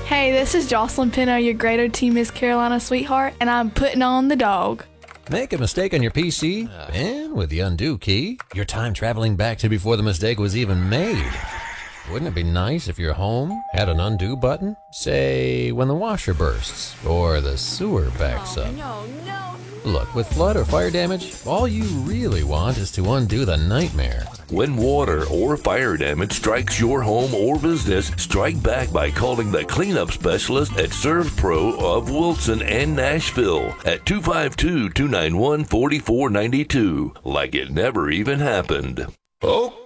Hey, this is Jocelyn Pino, your Grade O Team Miss Carolina sweetheart, and I'm putting on the dog. Make a mistake on your PC, and with the undo key, you're time traveling back to before the mistake was even made. Wouldn't it be nice if your home had an undo button? Say, when the washer bursts, or the sewer backs up. No. Look, with flood or fire damage, all you really want is to undo the nightmare. When water or fire damage strikes your home or business, strike back by calling the cleanup specialist at ServPro of Wilson and Nashville at 252-291-4492, like it never even happened. Okay.